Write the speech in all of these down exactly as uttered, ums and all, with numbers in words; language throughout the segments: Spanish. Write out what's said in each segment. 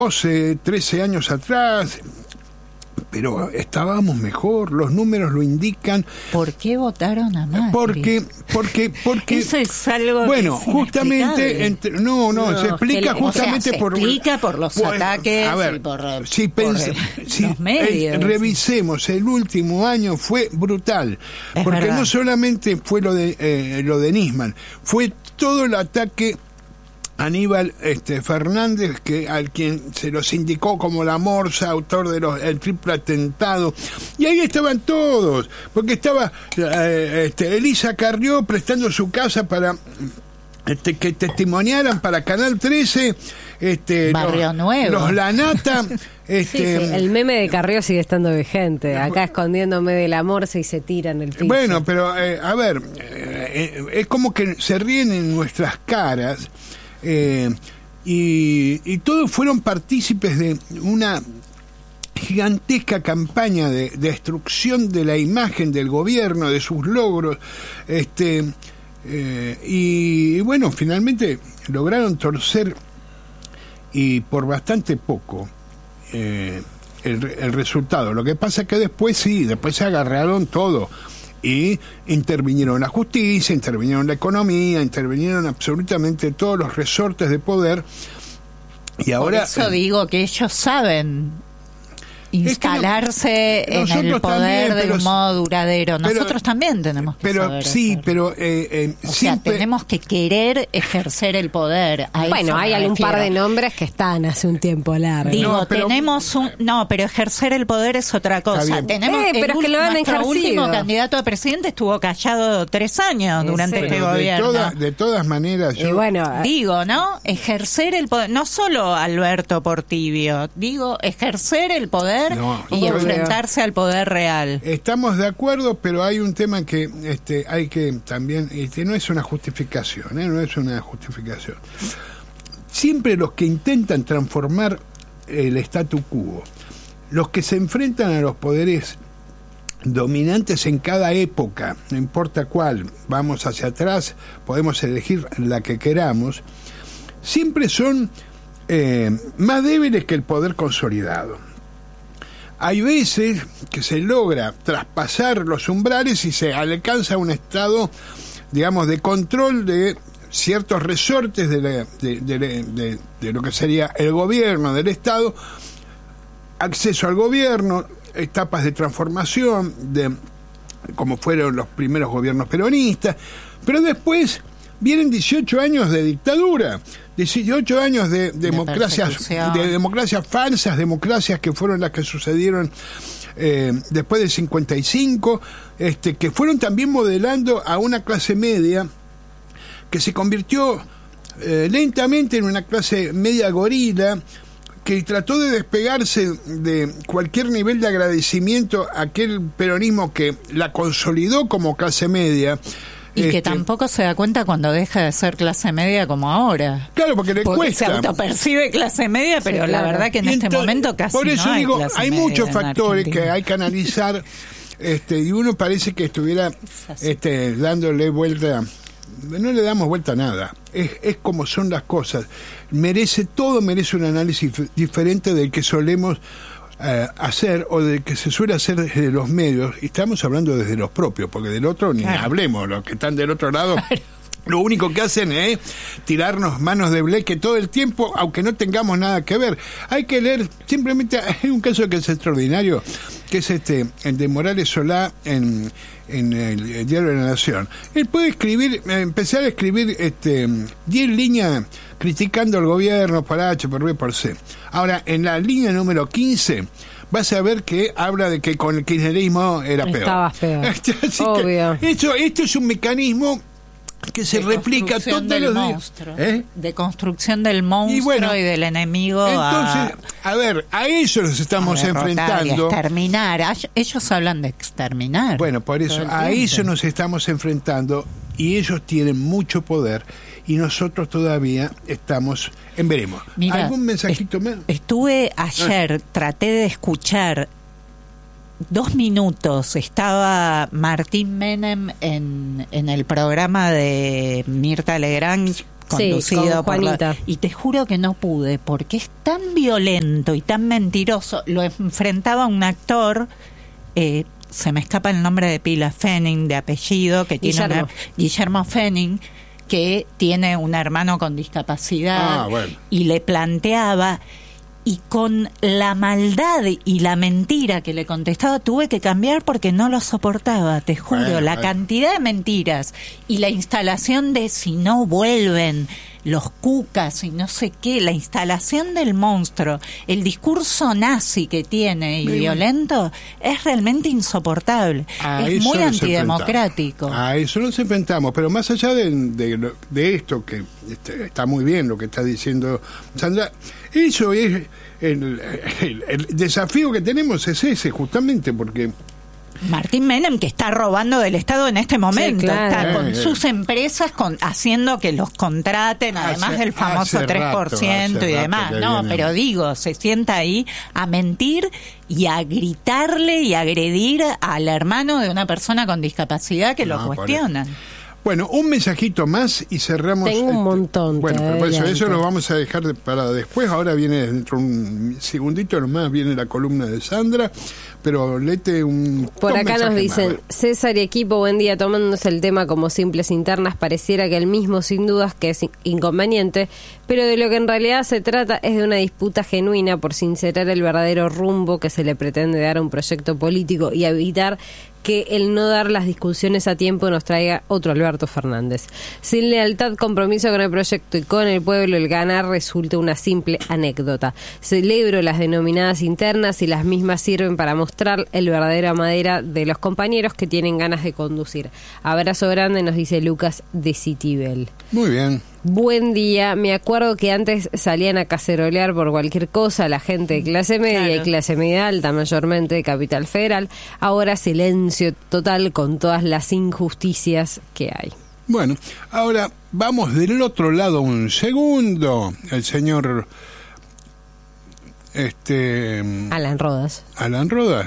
doce, trece años atrás, pero estábamos mejor, los números lo indican. ¿Por qué votaron a Macri? Porque, porque, porque... Eso es algo bueno, que es justamente, entre, no, no, no, se explica le, justamente o sea, se por... explica por los bueno, ataques a ver, y por, si por pens, si los medios. El, revisemos, el último año fue brutal, es porque verdad. no solamente fue lo de, eh, lo de Nisman, fue todo el ataque Aníbal este, Fernández, que al quien se los indicó como la morsa, autor de los el triple atentado, y ahí estaban todos, porque estaba eh, este, Elisa Carrió prestando su casa para este, que testimoniaran para Canal trece, este, Barrio los, Nuevo, los Lanata. Este, sí, sí, el meme de Carrió sigue estando vigente, acá escondiéndome de la morsa y se tiran el piso. Bueno, pero eh, a ver, eh, es como que se ríen en nuestras caras. Eh, y, y todos fueron partícipes de una gigantesca campaña de, de destrucción de la imagen del gobierno, de sus logros, este eh, y, y bueno, finalmente lograron torcer, y por bastante poco, eh, el, el resultado. Lo que pasa es que después sí, después se agarraron todo y intervinieron la justicia, intervinieron la economía, intervinieron absolutamente todos los resortes de poder, y ahora... Por eso digo que ellos saben instalarse es que no, en el poder también, de pero, un modo duradero. Nosotros pero, también tenemos que pero saber sí, hacer. pero eh, eh, o siempre... sea, tenemos que querer ejercer el poder. A bueno, hay algún refiero. par de nombres que están hace un tiempo largo. Digo, no, pero, tenemos un... No, pero ejercer el poder es otra cosa. Tenemos eh, pero es que lo han nuestro ejercido. último candidato a presidente estuvo callado tres años durante sí. este pero gobierno. De, toda, de todas maneras... Yo, y bueno, digo, ¿no? Ejercer el poder, no solo Alberto Portibio, digo, ejercer el poder no, y yo, enfrentarse al poder real. Estamos de acuerdo, pero hay un tema que este, hay que también, este, no es una justificación, ¿eh? no es una justificación. Siempre los que intentan transformar el statu quo, los que se enfrentan a los poderes dominantes en cada época, no importa cuál, vamos hacia atrás, podemos elegir la que queramos, siempre son eh, más débiles que el poder consolidado. Hay veces que se logra traspasar los umbrales y se alcanza un estado, digamos, de control de ciertos resortes de, la, de, de, de, de lo que sería el gobierno, del Estado, acceso al gobierno, etapas de transformación, de como fueron los primeros gobiernos peronistas, pero después vienen dieciocho años de dictadura, dieciocho años de democracias, de, de democracias falsas, democracias que fueron las que sucedieron eh, después del cincuenta y cinco, este, que fueron también modelando a una clase media que se convirtió eh, lentamente en una clase media gorila, que trató de despegarse de cualquier nivel de agradecimiento a aquel peronismo que la consolidó como clase media. Y este, que tampoco se da cuenta cuando deja de ser clase media como ahora. Claro, porque le porque cuesta. se autopercibe clase media, pero sí, la claro. verdad que en Y este entonces, momento casi por eso no hay digo, clase hay media muchos en factores Argentina. que hay que analizar, este, y uno parece que estuviera este, dándole vuelta. No le damos vuelta a nada. Es, es como son las cosas. Merece, todo merece un análisis f- diferente del que solemos eh, hacer o del que se suele hacer desde los medios. Y estamos hablando desde los propios, porque del otro ni Claro. hablemos. Los que están del otro lado, lo único que hacen es tirarnos manos de bleque todo el tiempo, aunque no tengamos nada que ver. Hay que leer, simplemente hay un caso que es extraordinario, que es este, el de Morales Solá en, en el, el Diario de la Nación. Él puede escribir, empezar a escribir este diez líneas criticando al gobierno por H, por B, por C. Ahora, en la línea número quince vas a ver que habla de que con el kirchnerismo era peor. Estabas peor. Así Obvio. que esto, esto es un mecanismo que se de replica construcción todos del los días. monstruo, ¿Eh? de construcción del monstruo y, bueno, del enemigo. Entonces, a, a ver, a eso nos estamos a derrotar y a enfrentando. exterminar. A- ellos hablan de exterminar. Bueno, por eso, todo el a tiempo. eso nos estamos enfrentando, y ellos tienen mucho poder y nosotros todavía estamos en veremos. Mira, ¿Algún mensajito est- más? Estuve ayer, traté de escuchar dos minutos, estaba Martín Menem en, en el programa de Mirta Legrand conducido sí, con por Juanita. la, y te juro que no pude porque es tan violento y tan mentiroso. Lo enfrentaba un actor, eh, se me escapa el nombre de pila, Fenning de apellido, que tiene Guillermo. una, Guillermo Fenning, que tiene un hermano con discapacidad. Ah, bueno. Y le planteaba, y con la maldad y la mentira que le contestaba tuve que cambiar porque no lo soportaba, te juro. Bueno, la bueno. cantidad de mentiras y la instalación de si no vuelven los cucas y no sé qué, la instalación del monstruo, el discurso nazi que tiene y Muy violento es realmente insoportable. A Es eso muy nos antidemocrático. enfrentamos. A eso nos enfrentamos, pero más allá de, de, lo- de esto, que este, está muy bien lo que está diciendo Sandra, eso es el, el- el desafío que tenemos es ese, justamente, porque Martín Menem, que está robando del Estado en este momento, Sí, claro. está con Eh, eh. sus empresas con, haciendo que los contraten, además Hace- del famoso hace tres por ciento rato, y hace demás. rato que No, viene. pero digo, se sienta ahí a mentir y a gritarle y agredir al hermano de una persona con discapacidad que No, lo por cuestionan. bueno, un mensajito más y cerramos. Tengo un montón, Bueno, te pero por eso, adelanto. eso lo vamos a dejar de- para después. Ahora viene dentro de un segundito nomás, viene la columna de Sandra, pero léete un. Por dos acá nos mensajes más, dicen, a ver. César y equipo, buen día, tomándose el tema como simples internas, pareciera que el mismo sin dudas que es in- inconveniente, pero de lo que en realidad se trata es de una disputa genuina por sincerar el verdadero rumbo que se le pretende dar a un proyecto político y evitar que el no dar las discusiones a tiempo nos traiga otro Alberto Fernández. Sin lealtad, compromiso con el proyecto y con el pueblo, el ganar resulta una simple anécdota. Celebro las denominadas internas y las mismas sirven para mostrar el verdadero madera de los compañeros que tienen ganas de conducir. Abrazo grande, nos dice Lucas de Citibel. Muy bien. Buen día, me acuerdo que antes salían a cacerolear por cualquier cosa la gente de clase media Claro. y clase media alta, mayormente de Capital Federal. Ahora silencio total con todas las injusticias que hay. Bueno, ahora vamos del otro lado un segundo. El señor este Alan Rodas. Alan Rodas.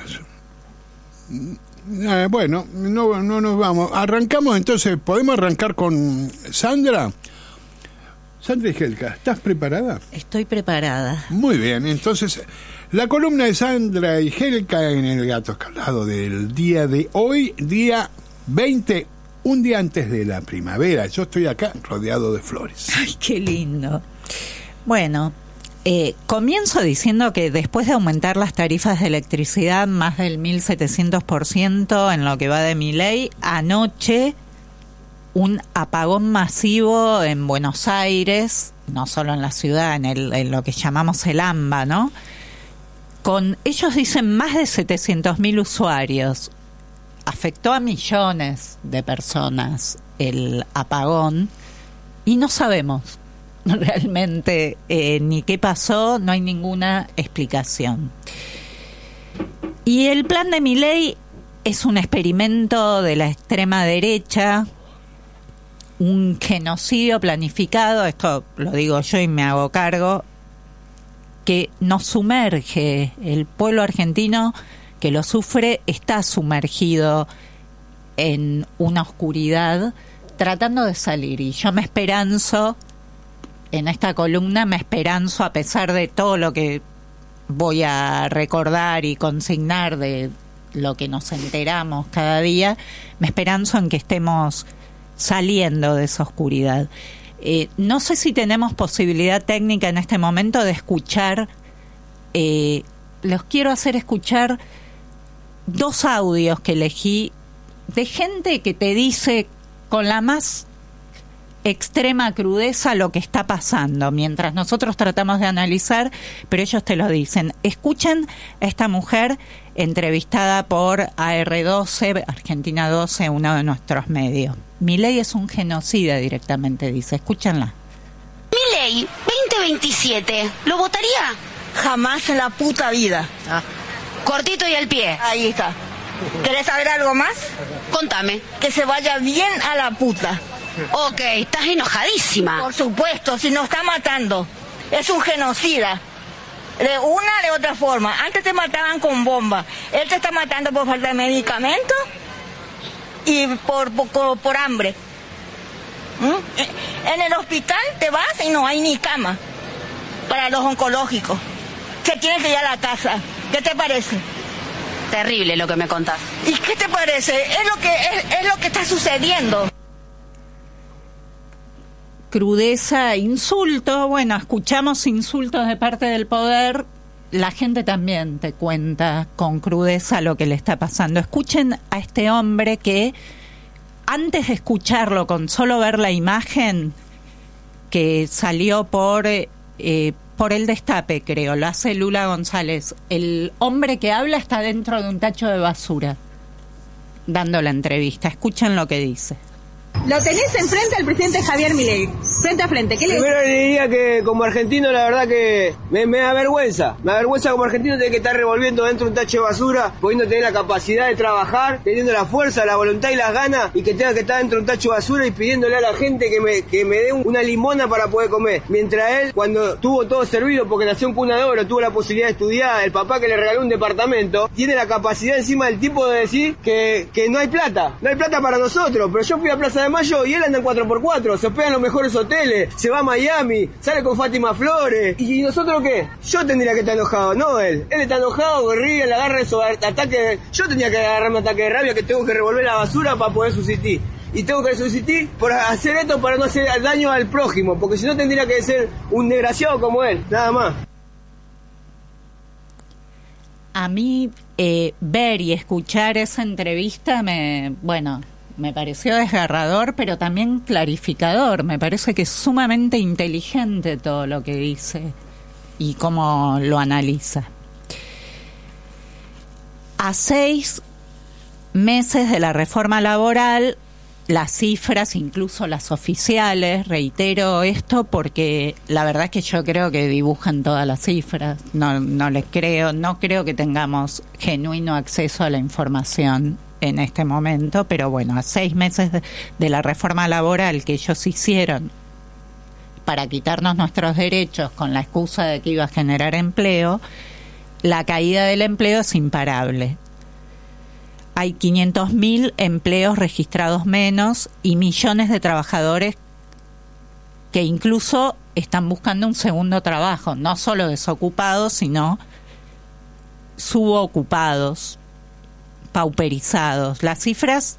Eh, bueno, no, no nos vamos. Arrancamos entonces, ¿podemos arrancar con Sandra? Sandra y Helka, ¿estás preparada? Estoy preparada. Muy bien, entonces la columna de Sandra y Helka en el Gato Escalado del día de hoy, día veinte, un día antes de la primavera. Yo estoy acá rodeado de flores. Ay, qué lindo. Bueno, eh, comienzo diciendo que después de aumentar las tarifas de electricidad más del mil setecientos por ciento en lo que va de mi ley, anoche un apagón masivo en Buenos Aires, no solo en la ciudad, en, el, en lo que llamamos el AMBA, ¿no? Con, ellos dicen, más de setecientos mil usuarios. Afectó a millones de personas el apagón y no sabemos realmente eh, ni qué pasó, no hay ninguna explicación. Y el plan de Milei es un experimento de la extrema derecha, un genocidio planificado, esto lo digo yo y me hago cargo, que nos sumerge. El pueblo argentino que lo sufre está sumergido en una oscuridad tratando de salir, y yo me esperanzo en esta columna, me esperanzo a pesar de todo lo que voy a recordar y consignar de lo que nos enteramos cada día, me esperanzo en que estemos saliendo de esa oscuridad. Eh, no sé si tenemos posibilidad técnica en este momento de escuchar, eh, los quiero hacer escuchar dos audios que elegí de gente que te dice con la más extrema crudeza lo que está pasando, mientras nosotros tratamos de analizar, pero ellos te lo dicen. Escuchen a esta mujer entrevistada por A R doce, Argentina doce, uno de nuestros medios. Milei es un genocida directamente, dice. Escúchenla. Milei, veinte veintisiete, ¿lo votaría? Jamás en la puta vida. Ah. Cortito y al pie. Ahí está. ¿Querés saber algo más? Contame. Que se vaya bien a la puta. Ok, estás enojadísima. Por supuesto, si nos está matando. Es un genocida. De una de otra forma. Antes te mataban con bomba. Él te está matando por falta de medicamento y por, por, por hambre. ¿Mm? En el hospital te vas y no hay ni cama para los oncológicos. Se tienen que ir a la casa. ¿Qué te parece? Terrible lo que me contás. ¿Y qué te parece? Es lo que, es, es lo que está sucediendo. Crudeza, insulto, bueno, escuchamos insultos de parte del poder, la gente también te cuenta con crudeza lo que le está pasando. Escuchen a este hombre que antes de escucharlo, con solo ver la imagen que salió por, eh, por el Destape, creo, lo hace Lula González, el hombre que habla está dentro de un tacho de basura, dando la entrevista. Escuchen lo que dice. Lo tenés enfrente al presidente Javier Milei, frente a frente. ¿Qué le Primero le diría que como argentino la verdad que me, me da vergüenza. Me da vergüenza como argentino tener que estar revolviendo dentro de un tacho de basura, pudiendo tener la capacidad de trabajar, teniendo la fuerza, la voluntad y las ganas, y que tenga que estar dentro de un tacho de basura y pidiéndole a la gente que me, que me dé una limona para poder comer. Mientras él, cuando tuvo todo servido porque nació en cuna de oro, tuvo la posibilidad de estudiar, el papá que le regaló un departamento, tiene la capacidad encima del tipo de decir que, que no hay plata. No hay plata para nosotros, pero yo fui a Plaza de Mayo y él anda en cuatro por cuatro, se hospeda en los mejores hoteles, se va a Miami, sale con Fátima Flores. ¿Y nosotros qué? Yo tendría que estar enojado, no él. Él está enojado, guerrilla, le agarra esos ataques. Yo tenía que agarrarme un ataque de rabia que tengo que revolver la basura para poder subsistir. Y tengo que subsistir por hacer esto para no hacer daño al prójimo, porque si no tendría que ser un desgraciado como él, nada más. A mí eh, ver y escuchar esa entrevista me, bueno, me pareció desgarrador, pero también clarificador. Me parece que es sumamente inteligente todo lo que dice y cómo lo analiza. A seis meses de la reforma laboral, las cifras, incluso las oficiales, reitero esto porque la verdad es que yo creo que dibujan todas las cifras, no, no les creo, no creo que tengamos genuino acceso a la información en este momento, pero bueno, a seis meses de, de la reforma laboral que ellos hicieron para quitarnos nuestros derechos con la excusa de que iba a generar empleo, la caída del empleo es imparable. Hay quinientos mil empleos registrados menos y millones de trabajadores que incluso están buscando un segundo trabajo, no solo desocupados, sino subocupados, pauperizados. Las cifras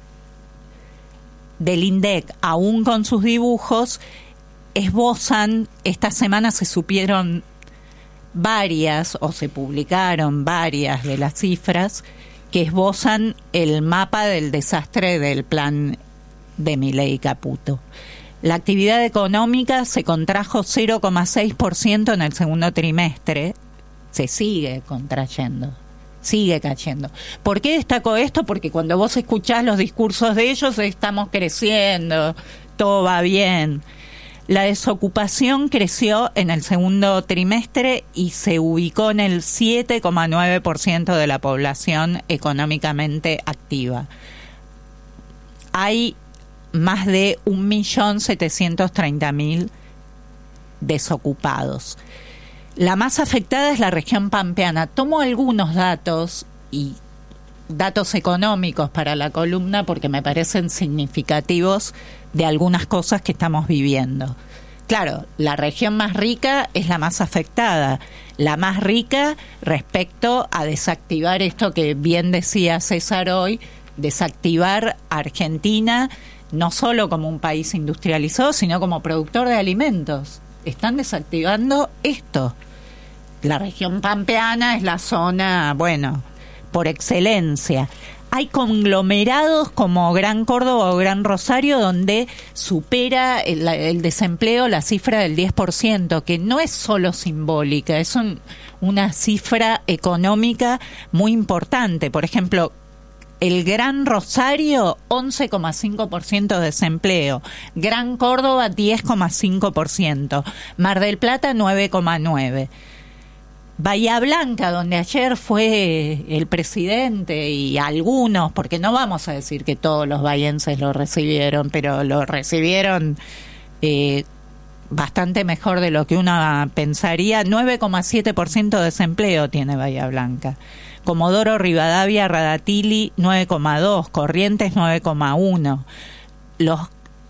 del INDEC, aún con sus dibujos, esbozan, esta semana se supieron varias, o se publicaron varias de las cifras, que esbozan el mapa del desastre del plan de Milei Caputo. La actividad económica se contrajo cero coma seis por ciento en el segundo trimestre, se sigue contrayendo, sigue cayendo. ¿Por qué destaco esto? Porque cuando vos escuchás los discursos de ellos, estamos creciendo, todo va bien. La desocupación creció en el segundo trimestre y se ubicó en el siete coma nueve por ciento de la población económicamente activa. Hay más de un millón setecientos treinta mil desocupados. La más afectada es la región pampeana. Tomo algunos datos y datos económicos para la columna porque me parecen significativos de algunas cosas que estamos viviendo. Claro, la región más rica es la más afectada, la más rica respecto a desactivar esto que bien decía César hoy, desactivar Argentina no solo como un país industrializado, sino como productor de alimentos. Están desactivando esto. La región pampeana es la zona, bueno, por excelencia. Hay conglomerados como Gran Córdoba o Gran Rosario donde supera el, el desempleo la cifra del diez por ciento, que no es solo simbólica, es un, una cifra económica muy importante. Por ejemplo, el Gran Rosario, once coma cinco por ciento de desempleo. Gran Córdoba, diez coma cinco por ciento. Mar del Plata, nueve coma nueve por ciento. Bahía Blanca, donde ayer fue el presidente y algunos, porque no vamos a decir que todos los bahienses lo recibieron, pero lo recibieron eh, bastante mejor de lo que uno pensaría. nueve coma siete por ciento de desempleo tiene Bahía Blanca. Comodoro Rivadavia, Radatili, nueve coma dos, Corrientes, nueve coma uno. Los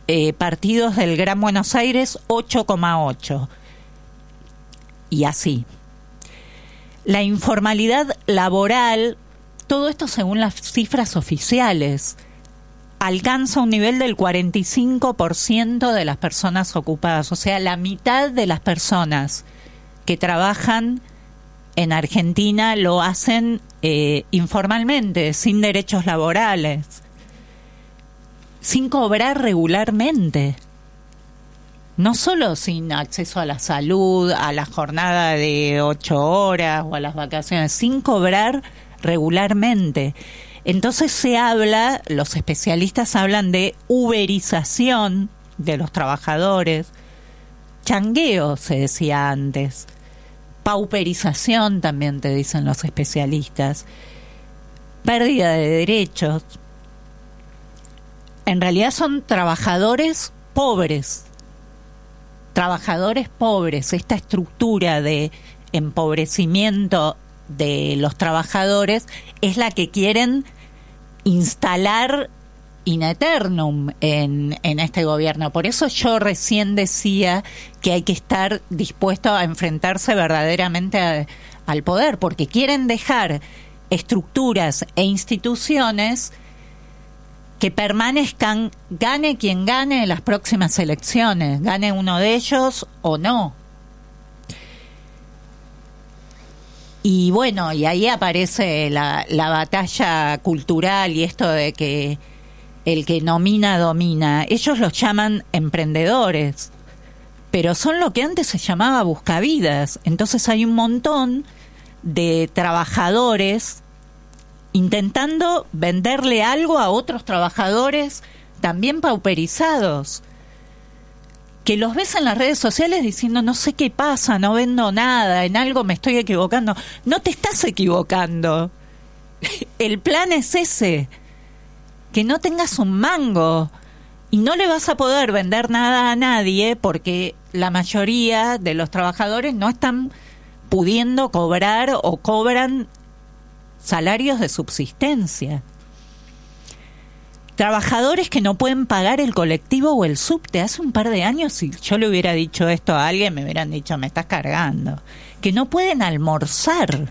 eh, partidos del Gran Buenos Aires ocho coma ocho. Y así. La informalidad laboral, todo esto según las cifras oficiales, alcanza un nivel del cuarenta y cinco por ciento de las personas ocupadas. O sea, la mitad de las personas que trabajan en Argentina lo hacen eh, informalmente, sin derechos laborales, sin cobrar regularmente. No solo sin acceso a la salud, a la jornada de ocho horas o a las vacaciones, sin cobrar regularmente. Entonces se habla, los especialistas hablan de uberización de los trabajadores, changueo se decía antes, pauperización también te dicen los especialistas, pérdida de derechos. En realidad son trabajadores pobres, trabajadores pobres, esta estructura de empobrecimiento de los trabajadores es la que quieren instalar in aeternum en, en este gobierno. Por eso yo recién decía que hay que estar dispuesto a enfrentarse verdaderamente a, al poder, porque quieren dejar estructuras e instituciones que permanezcan, gane quien gane en las próximas elecciones, gane uno de ellos o no. Y bueno, y ahí aparece la, la batalla cultural y esto de que el que nomina, domina. Ellos los llaman emprendedores, pero son lo que antes se llamaba buscavidas. Entonces hay un montón de trabajadores intentando venderle algo a otros trabajadores también pauperizados, que los ves en las redes sociales diciendo no sé qué pasa, no vendo nada, en algo me estoy equivocando. No te estás equivocando. El plan es ese, que no tengas un mango y no le vas a poder vender nada a nadie porque la mayoría de los trabajadores no están pudiendo cobrar o cobran salarios de subsistencia. Trabajadores que no pueden pagar el colectivo o el subte. Hace un par de años, si yo le hubiera dicho esto a alguien, me hubieran dicho, me estás cargando. Que no pueden almorzar.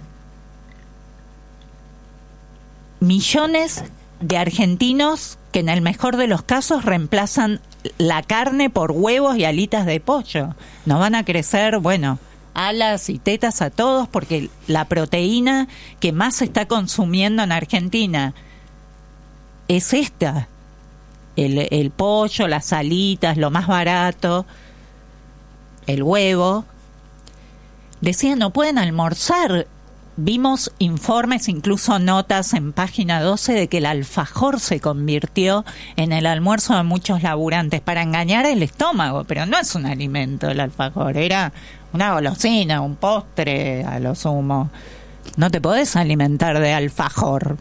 Millones de argentinos que en el mejor de los casos reemplazan la carne por huevos y alitas de pollo. No van a crecer, bueno, alas y tetas a todos porque la proteína que más se está consumiendo en Argentina es esta, el, el pollo, las alitas, lo más barato, el huevo. Decían, no pueden almorzar. Vimos informes, incluso notas en página doce de que el alfajor se convirtió en el almuerzo de muchos laburantes para engañar el estómago, pero no es un alimento el alfajor, era una golosina, un postre a lo sumo. No te podés alimentar de alfajor.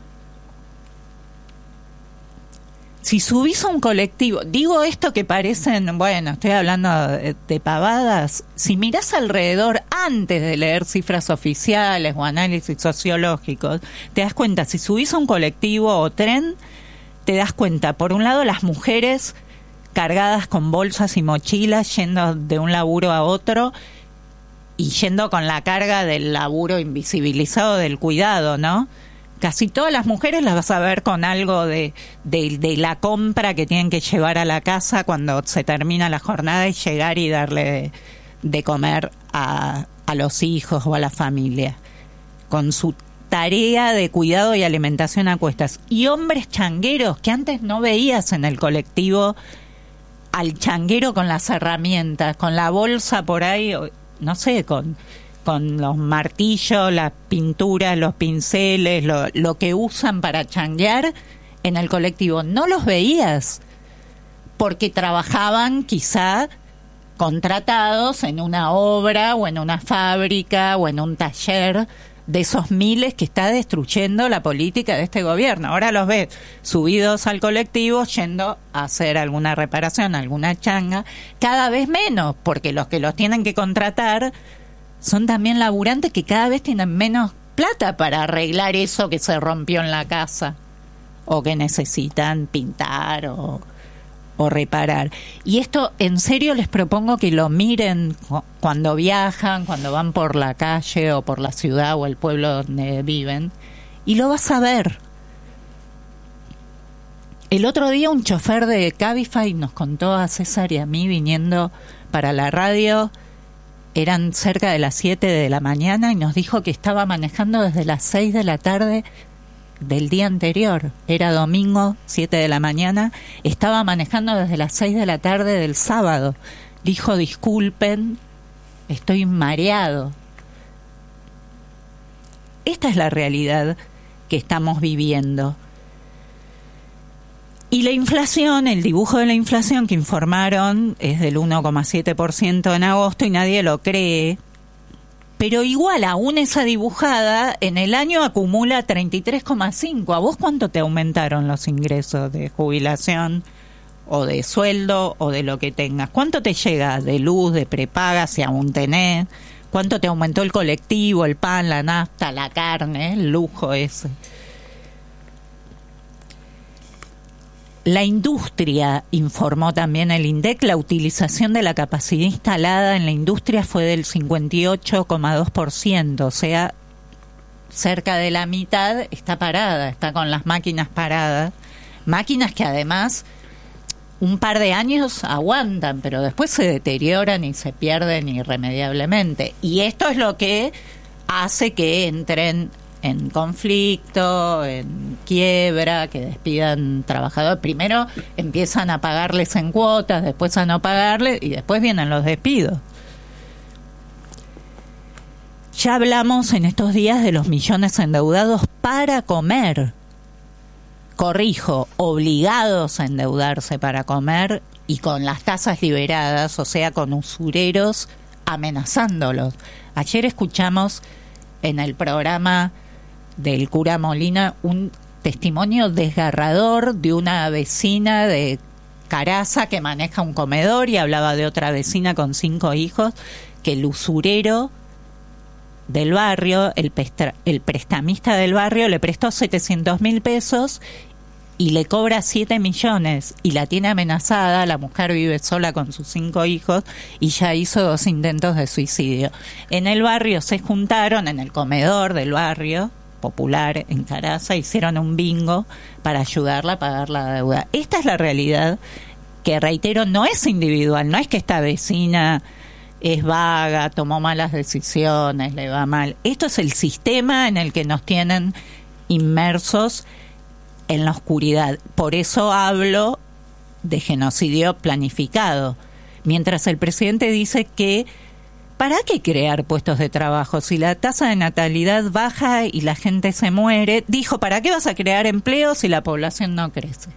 Si subís a un colectivo, digo esto que parecen, bueno, estoy hablando de, de pavadas, si mirás alrededor antes de leer cifras oficiales o análisis sociológicos, te das cuenta, si subís a un colectivo o tren, te das cuenta, por un lado, las mujeres cargadas con bolsas y mochilas, yendo de un laburo a otro y yendo con la carga del laburo invisibilizado del cuidado, ¿no? Casi todas las mujeres las vas a ver con algo de, de, de la compra que tienen que llevar a la casa cuando se termina la jornada y llegar y darle de, de comer a, a los hijos o a la familia, con su tarea de cuidado y alimentación a cuestas. Y hombres changueros que antes no veías en el colectivo, al changuero con las herramientas, con la bolsa por ahí, no sé, con... con los martillos, las pinturas, los pinceles, lo, lo que usan para changuear en el colectivo. No los veías porque trabajaban quizá contratados en una obra o en una fábrica o en un taller de esos miles que está destruyendo la política de este gobierno. Ahora los ves subidos al colectivo yendo a hacer alguna reparación, alguna changa, cada vez menos, porque los que los tienen que contratar son también laburantes que cada vez tienen menos plata para arreglar eso que se rompió en la casa o que necesitan pintar o, o reparar. Y esto en serio les propongo que lo miren cuando viajan, cuando van por la calle o por la ciudad o el pueblo donde viven, y lo vas a ver. El otro día un chofer de Cabify nos contó a César y a mí viniendo para la radio, eran cerca de las siete de la mañana, y nos dijo que estaba manejando desde las seis de la tarde del día anterior. Era domingo, siete de la mañana, estaba manejando desde las seis de la tarde del sábado. Dijo, disculpen, estoy mareado. Esta es la realidad que estamos viviendo. Y la inflación, el dibujo de la inflación que informaron es del uno coma siete por ciento en agosto y nadie lo cree. Pero igual, aún esa dibujada, en el año acumula treinta y tres coma cinco. ¿A vos cuánto te aumentaron los ingresos de jubilación o de sueldo o de lo que tengas? ¿Cuánto te llega de luz, de prepaga, si aún tenés? ¿Cuánto te aumentó el colectivo, el pan, la nafta, la carne, el lujo ese? La industria, informó también el INDEC, la utilización de la capacidad instalada en la industria fue del cincuenta y ocho coma dos por ciento, o sea, cerca de la mitad está parada, está con las máquinas paradas, máquinas que además un par de años aguantan, pero después se deterioran y se pierden irremediablemente. Y esto es lo que hace que entren en conflicto, en quiebra, que despidan trabajadores. Primero empiezan a pagarles en cuotas, después a no pagarles y después vienen los despidos. Ya hablamos en estos días de los millones endeudados para comer. Corrijo, obligados a endeudarse para comer y con las tasas liberadas, o sea, con usureros amenazándolos. Ayer escuchamos en el programa del cura Molina un testimonio desgarrador de una vecina de Caraza que maneja un comedor y hablaba de otra vecina con cinco hijos, que el usurero del barrio, el, pestra, el prestamista del barrio, le prestó setecientos mil pesos y le cobra siete millones y la tiene amenazada. La mujer vive sola con sus cinco hijos y ya hizo dos intentos de suicidio. En el barrio se juntaron, en el comedor del barrio popular en Caraza, hicieron un bingo para ayudarla a pagar la deuda. Esta es la realidad que, reitero, no es individual, no es que esta vecina es vaga, tomó malas decisiones, le va mal. Esto es el sistema en el que nos tienen inmersos en la oscuridad. Por eso hablo de genocidio planificado. Mientras el presidente dice que ¿para qué crear puestos de trabajo? Si la tasa de natalidad baja y la gente se muere, dijo, ¿para qué vas a crear empleo si la población no crece?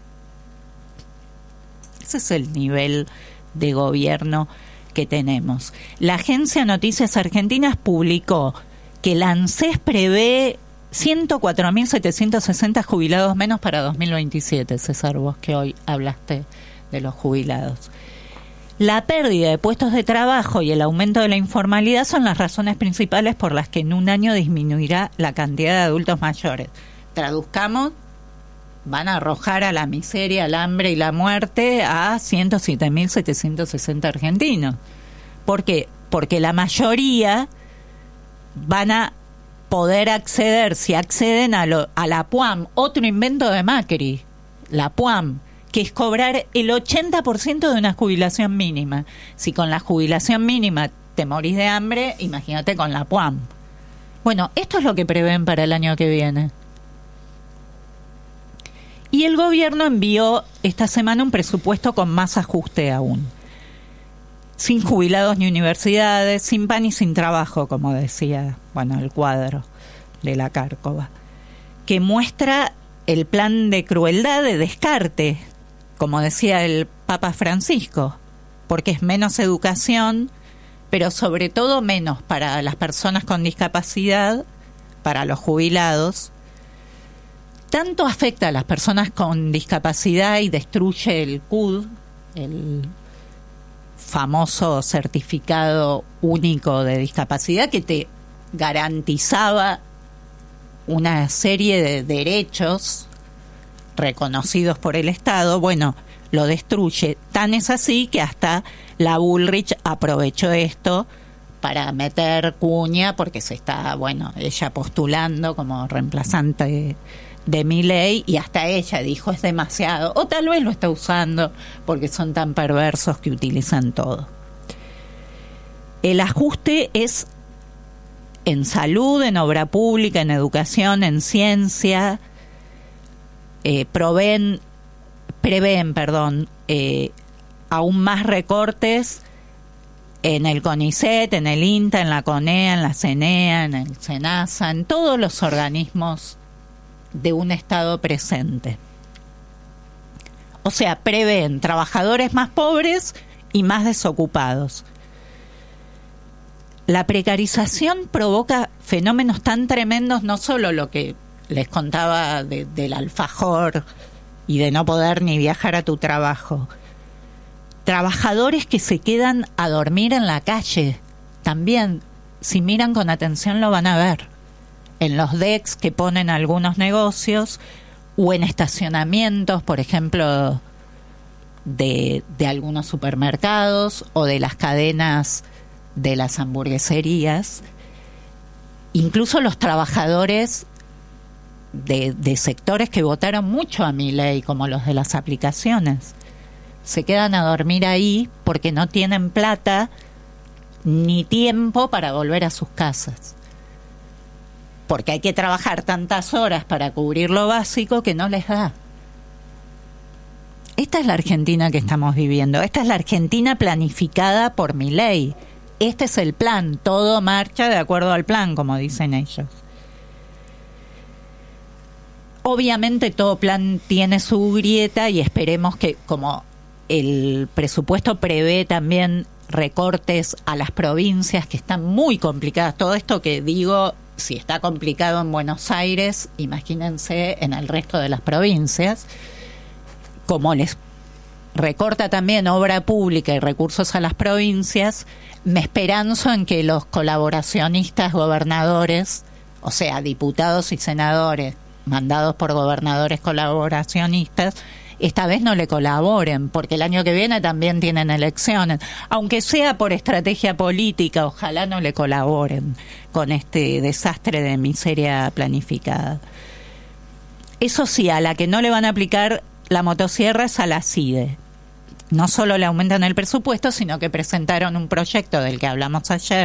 Ese es el nivel de gobierno que tenemos. La agencia Noticias Argentinas publicó que la ANSES prevé ciento cuatro mil setecientos sesenta jubilados menos para dos mil veintisiete, César, vos que hoy hablaste de los jubilados. La pérdida de puestos de trabajo y el aumento de la informalidad son las razones principales por las que en un año disminuirá la cantidad de adultos mayores. Traduzcamos, van a arrojar a la miseria, al hambre y la muerte a ciento siete mil setecientos sesenta argentinos. ¿Por qué? Porque la mayoría van a poder acceder, si acceden a, lo, a la P U A M, otro invento de Macri, la P U A M, que es cobrar el ochenta por ciento de una jubilación mínima. Si con la jubilación mínima te morís de hambre, imagínate con la P U A M. Bueno, esto es lo que prevén para el año que viene. Y el gobierno envió esta semana un presupuesto con más ajuste aún. Sin jubilados ni universidades, sin pan y sin trabajo, como decía, bueno, el cuadro de la Cárcova, que muestra el plan de crueldad, de descarte, como decía el Papa Francisco, porque es menos educación, pero sobre todo menos para las personas con discapacidad, para los jubilados. Tanto afecta a las personas con discapacidad y destruye el C U D, el famoso certificado único de discapacidad que te garantizaba una serie de derechos reconocidos por el Estado. Bueno, lo destruye. Tan es así que hasta la Bullrich aprovechó esto para meter cuña, porque se está, bueno, ella postulando como reemplazante de, de Milei, y hasta ella dijo es demasiado, o tal vez lo está usando porque son tan perversos que utilizan todo. El ajuste es en salud, en obra pública, en educación, en ciencia, eh, proveen, prevén, perdón, eh, aún más recortes en el CONICET, en el INTA, en la CONEA, en la CENEA, en el SENASA, en todos los organismos de un Estado presente. O sea, prevén trabajadores más pobres y más desocupados. La precarización provoca fenómenos tan tremendos, no solo lo que les contaba de, del alfajor y de no poder ni viajar a tu trabajo. Trabajadores que se quedan a dormir en la calle, también, si miran con atención lo van a ver, en los decks que ponen algunos negocios o en estacionamientos, por ejemplo, de, de algunos supermercados o de las cadenas de las hamburgueserías. Incluso los trabajadores de, de sectores que votaron mucho a Milei, como los de las aplicaciones, se quedan a dormir ahí porque no tienen plata ni tiempo para volver a sus casas, porque hay que trabajar tantas horas para cubrir lo básico que no les da. Esta es la Argentina que estamos viviendo, esta es la Argentina planificada por Milei. Este es el plan, todo marcha de acuerdo al plan, como dicen ellos. Obviamente todo plan tiene su grieta y esperemos que, como el presupuesto prevé también recortes a las provincias que están muy complicadas, todo esto que digo, si está complicado en Buenos Aires, imagínense en el resto de las provincias, como les recorta también obra pública y recursos a las provincias, me esperanzo en que los colaboracionistas gobernadores, o sea, diputados y senadores mandados por gobernadores colaboracionistas, esta vez no le colaboren, porque el año que viene también tienen elecciones, aunque sea por estrategia política, ojalá no le colaboren con este desastre de miseria planificada. Eso sí, a la que no le van a aplicar la motosierra es a la CIDE. No solo le aumentan el presupuesto, sino que presentaron un proyecto del que hablamos ayer,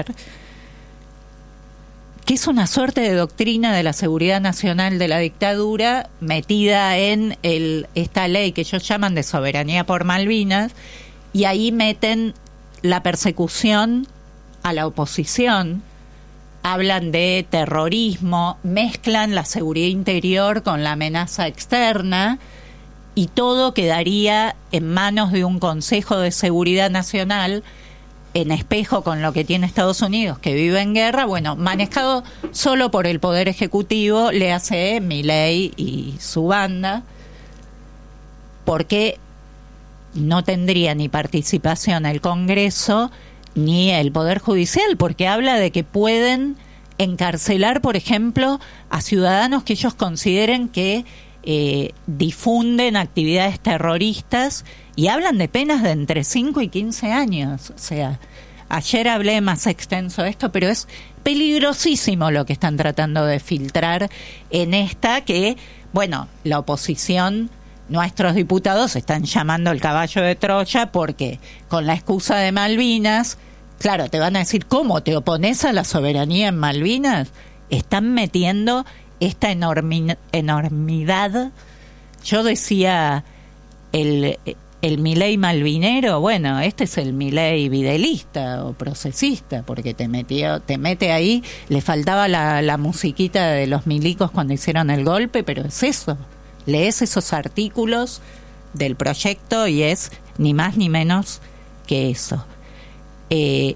que es una suerte de doctrina de la seguridad nacional de la dictadura metida en el, esta ley que ellos llaman de soberanía por Malvinas, y ahí meten la persecución a la oposición, hablan de terrorismo, mezclan la seguridad interior con la amenaza externa, y todo quedaría en manos de un Consejo de Seguridad Nacional, en espejo con lo que tiene Estados Unidos, que vive en guerra, bueno, manejado solo por el Poder Ejecutivo, le hace Milei y su banda, porque no tendría ni participación el Congreso ni el Poder Judicial, porque habla de que pueden encarcelar, por ejemplo, a ciudadanos que ellos consideren que eh, difunden actividades terroristas, y hablan de penas de entre cinco y quince años. O sea, ayer hablé más extenso de esto, pero es peligrosísimo lo que están tratando de filtrar en esta, que, bueno, la oposición, nuestros diputados están llamando el caballo de Troya, porque con la excusa de Malvinas, claro, te van a decir, ¿cómo te opones a la soberanía en Malvinas? Están metiendo esta enormi- enormidad. Yo decía, el... el Milei malvinero, bueno, este es el Milei videlista o procesista, porque te metió, te mete ahí, le faltaba la, la musiquita de los milicos cuando hicieron el golpe, pero es eso, lees esos artículos del proyecto y es ni más ni menos que eso. Eh,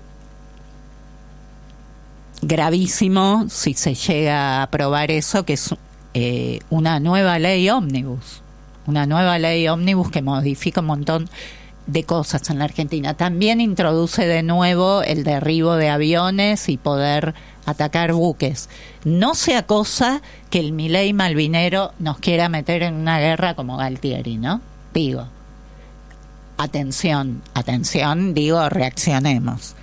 gravísimo si se llega a aprobar eso, que es eh, una nueva ley ómnibus. Una nueva ley ómnibus que modifica un montón de cosas en la Argentina. También introduce de nuevo el derribo de aviones y poder atacar buques. No sea cosa que el Milei malvinero nos quiera meter en una guerra como Galtieri, ¿no? Digo, atención, atención, digo, reaccionemos.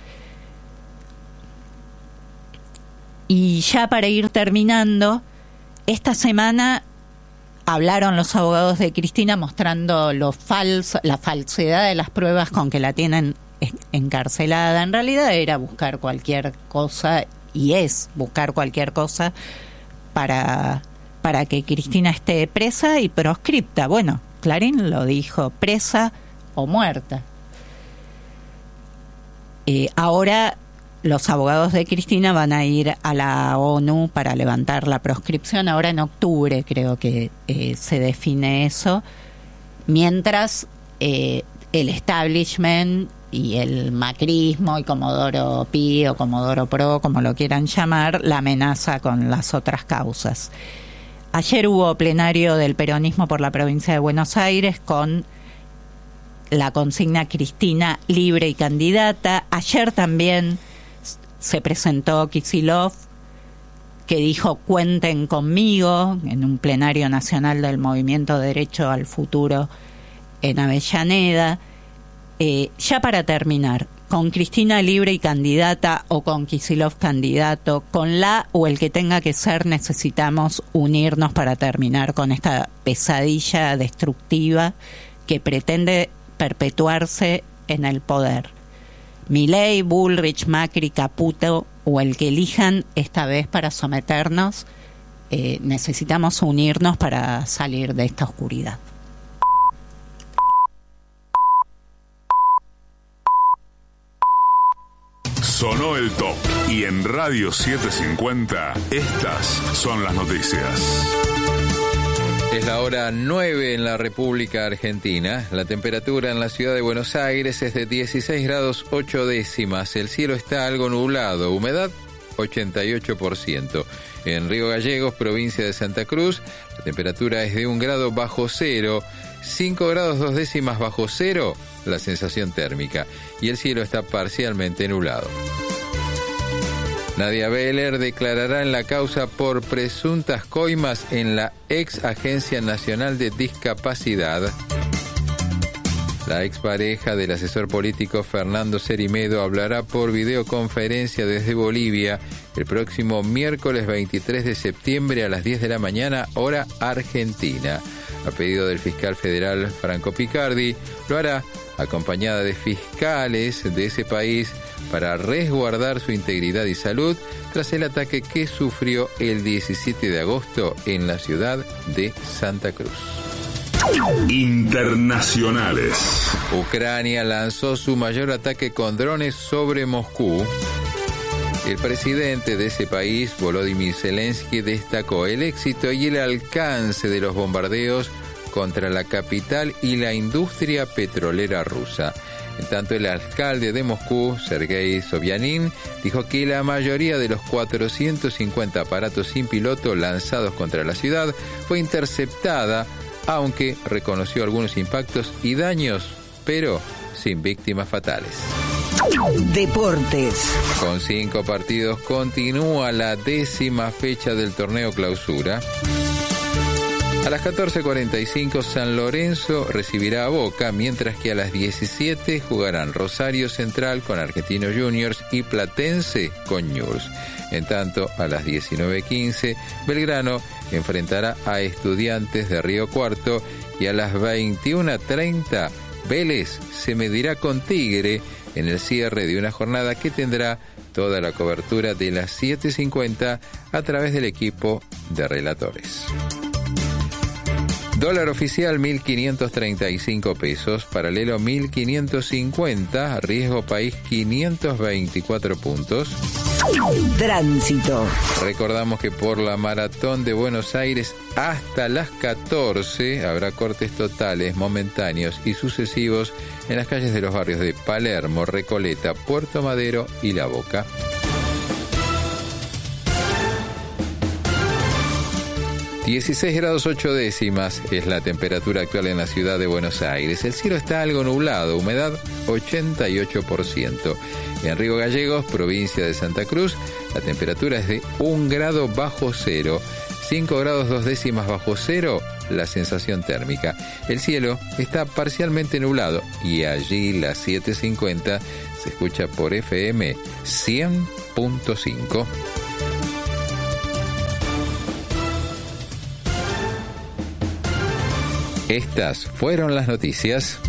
Y ya para ir terminando, esta semana hablaron los abogados de Cristina mostrando lo falso, la falsedad de las pruebas con que la tienen encarcelada. En realidad era buscar cualquier cosa, y es buscar cualquier cosa para, para que Cristina esté presa y proscripta. Bueno, Clarín lo dijo, presa o muerta. Eh, ahora los abogados de Cristina van a ir a la ONU para levantar la proscripción. Ahora en octubre creo que eh, se define eso. Mientras eh, el establishment y el macrismo y Comodoro Pi o Comodoro Pro, como lo quieran llamar, la amenaza con las otras causas. Ayer hubo plenario del peronismo por la provincia de Buenos Aires con la consigna Cristina libre y candidata. Ayer también se presentó Kicillof, que dijo cuenten conmigo en un plenario nacional del Movimiento Derecho al Futuro en Avellaneda. Eh, ya para terminar, con Cristina libre y candidata o con Kicillof candidato, con la o el que tenga que ser, necesitamos unirnos para terminar con esta pesadilla destructiva que pretende perpetuarse en el poder. Milei, Bullrich, Macri, Caputo o el que elijan esta vez para someternos, eh, necesitamos unirnos para salir de esta oscuridad. Sonó el top y en Radio setecientos cincuenta estas son las noticias. Es la hora nueve en la República Argentina. La temperatura en la ciudad de Buenos Aires es de dieciséis grados ocho décimas. El cielo está algo nublado. Humedad ochenta y ocho por ciento. En Río Gallegos, provincia de Santa Cruz, la temperatura es de un grado bajo cero. cinco grados dos décimas bajo cero la sensación térmica. Y el cielo está parcialmente nublado. Nadia Beller declarará en la causa por presuntas coimas en la ex Agencia Nacional de Discapacidad. La expareja del asesor político Fernando Cerimedo hablará por videoconferencia desde Bolivia el próximo miércoles veintitrés de septiembre a las diez de la mañana, hora argentina. A pedido del fiscal federal Franco Picardi, lo hará acompañada de fiscales de ese país para resguardar su integridad y salud tras el ataque que sufrió el diecisiete de agosto en la ciudad de Santa Cruz. Internacionales. Ucrania lanzó su mayor ataque con drones sobre Moscú. El presidente de ese país, Volodymyr Zelensky, destacó el éxito y el alcance de los bombardeos contra la capital y la industria petrolera rusa. En tanto, el alcalde de Moscú, Sergei Sobyanin, dijo que la mayoría de los cuatrocientos cincuenta aparatos sin piloto lanzados contra la ciudad fue interceptada, aunque reconoció algunos impactos y daños, pero sin víctimas fatales. Deportes. Con cinco partidos continúa la décima fecha del torneo Clausura. A las catorce cuarenta y cinco San Lorenzo recibirá a Boca, mientras que a las diecisiete jugarán Rosario Central con Argentinos Juniors y Platense con Newell's. En tanto, a las diecinueve quince Belgrano enfrentará a Estudiantes de Río Cuarto y a las veintiuna treinta Vélez se medirá con Tigre en el cierre de una jornada que tendrá toda la cobertura de las siete cincuenta a través del equipo de relatores. Dólar oficial mil quinientos treinta y cinco pesos, paralelo mil quinientos cincuenta, riesgo país quinientos veinticuatro puntos. Tránsito. Recordamos que por la maratón de Buenos Aires hasta las catorce habrá cortes totales, momentáneos y sucesivos en las calles de los barrios de Palermo, Recoleta, Puerto Madero y La Boca. dieciséis grados ocho décimas es la temperatura actual en la ciudad de Buenos Aires. El cielo está algo nublado, humedad ochenta y ocho por ciento. En Río Gallegos, provincia de Santa Cruz, la temperatura es de un grado bajo cero. cinco grados dos décimas bajo cero, la sensación térmica. El cielo está parcialmente nublado y allí las siete cincuenta se escucha por F M cien punto cinco. Estas fueron las noticias.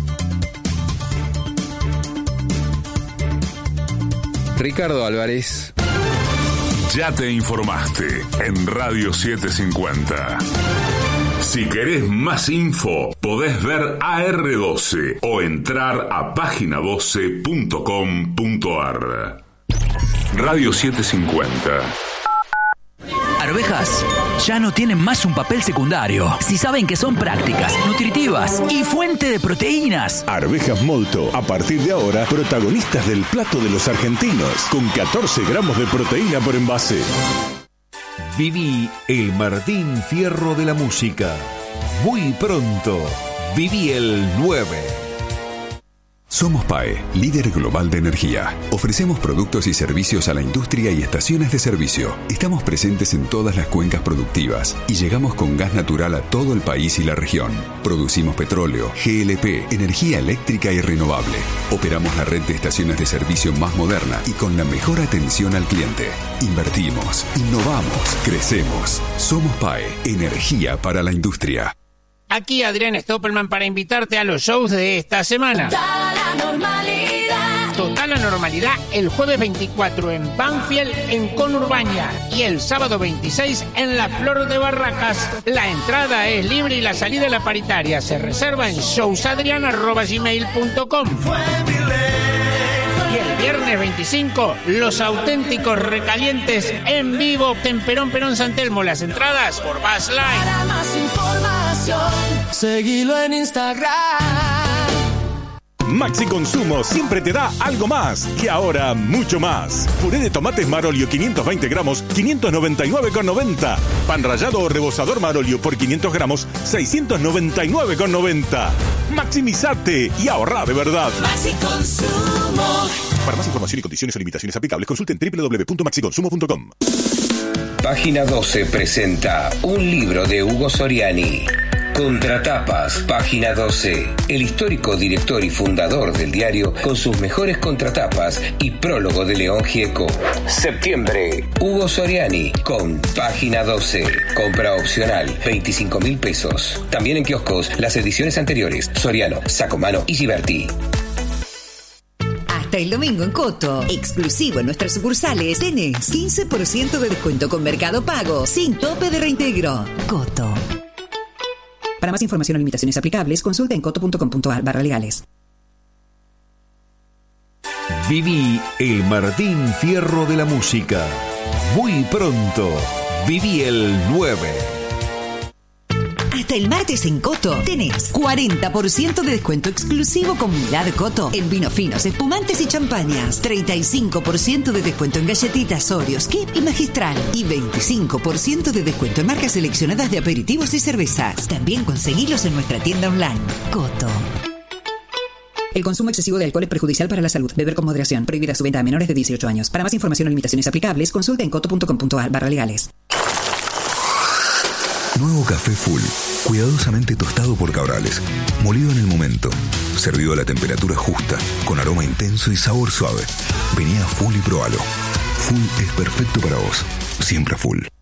Ricardo Álvarez. Ya te informaste en Radio setecientos cincuenta. Si querés más info, podés ver A R doce o entrar a página doce punto com punto a r. Radio setecientos cincuenta. Arvejas ya no tienen más un papel secundario. Si saben que son prácticas, nutritivas y fuente de proteínas. Arvejas Molto, a partir de ahora, protagonistas del plato de los argentinos, con catorce gramos de proteína por envase. Viví el Martín Fierro de la música. Muy pronto, viví el nueve. Somos P A E, líder global de energía. Ofrecemos productos y servicios a la industria y estaciones de servicio. Estamos presentes en todas las cuencas productivas y llegamos con gas natural a todo el país y la región. Producimos petróleo, G L P, energía eléctrica y renovable. Operamos la red de estaciones de servicio más moderna y con la mejor atención al cliente. Invertimos, innovamos, crecemos. Somos P A E, energía para la industria. Aquí Adrián Stoppelman para invitarte a los shows de esta semana. Total Anormalidad. Total Anormalidad el jueves veinticuatro en Banfield, en Conurbaña, y el sábado veintiséis en La Flor de Barracas. La entrada es libre y la salida es la paritaria. Se reserva en showsadrian arroba gmail punto com. Y el viernes veinticinco, Los Auténticos Recalientes en vivo, Temperón Perón San Telmo. Las entradas por Buzz Line. Para más información, seguilo en Instagram. Maxi Consumo siempre te da algo más y ahora mucho más. Puré de tomates Marolio quinientos veinte gramos, quinientos noventa y nueve con noventa. Pan rallado o rebozador Marolio por quinientos gramos, seiscientos noventa y nueve con noventa. Maximizate y ahorra de verdad. Maxi Consumo. Para más información y condiciones o limitaciones aplicables, consulten doble u doble u doble u punto maxi consumo punto com. Página doce presenta un libro de Hugo Soriani. Contratapas, Página doce. El histórico director y fundador del diario con sus mejores contratapas y prólogo de León Gieco. Septiembre, Hugo Soriani con Página doce. Compra opcional, veinticinco mil pesos. También en kioscos las ediciones anteriores. Soriano, Sacomano y Giberti. Hasta el domingo en Coto, exclusivo en nuestras sucursales, tenés quince por ciento de descuento con Mercado Pago, sin tope de reintegro. Coto. Para más información o limitaciones aplicables, consulta en coto punto com punto a r barra legales. Viví el Martín Fierro de la música. Muy pronto, viví el nueve. Hasta el martes en Coto tenés cuarenta por ciento de descuento exclusivo con Unidad Coto en vinos finos, espumantes y champañas. treinta y cinco por ciento de descuento en galletitas, Oreos, Kip y Magistral. Y veinticinco por ciento de descuento en marcas seleccionadas de aperitivos y cervezas. También conseguilos en nuestra tienda online. Coto. El consumo excesivo de alcohol es perjudicial para la salud. Beber con moderación. Prohibida su venta a menores de dieciocho años. Para más información o limitaciones aplicables, consulta en coto punto com punto a r barra legales. Nuevo café Full, cuidadosamente tostado por Cabrales, molido en el momento, servido a la temperatura justa, con aroma intenso y sabor suave. Vení a Full y probalo. Full es perfecto para vos, siempre Full.